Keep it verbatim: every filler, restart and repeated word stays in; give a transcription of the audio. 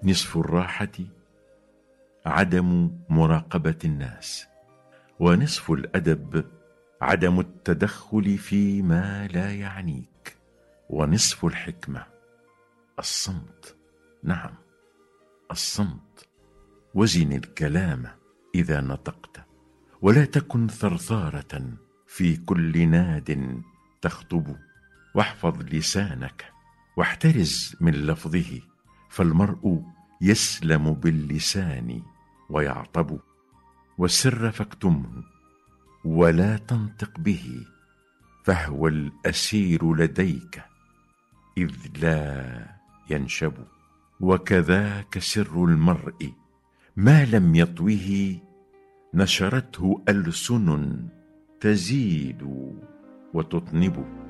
نصف الراحة عدم مراقبة الناس، ونصف الأدب عدم التدخل فيما لا يعنيك، ونصف الحكمة الصمت. نعم، الصمت. وزن الكلام إذا نطقت، ولا تكن ثرثارة في كل ناد تخطب، واحفظ لسانك واحترز من لفظه، فالمرء يسلم باللسان ويعطب. والسر فاكتمه ولا تنطق به، فهو الأسير لديك إذ لا ينشب. وكذاك سر المرء ما لم يطوه، نشرته ألسن تزيد وتطنب.